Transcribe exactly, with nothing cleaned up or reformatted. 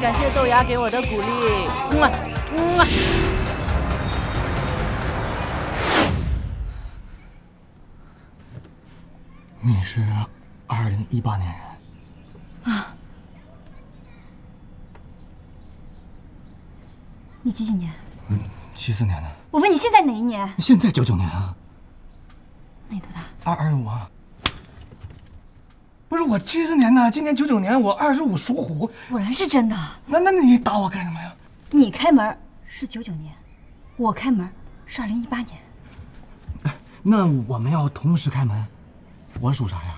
感谢豆芽给我的鼓励。嗯啊，嗯啊。 你是二零一八年人啊？你几几年？ 嗯，七四年的。 我问你现在哪一年？ 现在九九年啊。 那你多大？ 二二十五啊。不是我七四年的，今年九九年，我二十五，属虎。 果然是真的。 那那你打我干什么呀？ 你开门是九九年，我开门是二零一八年。 那我们要同时开门，我属啥呀？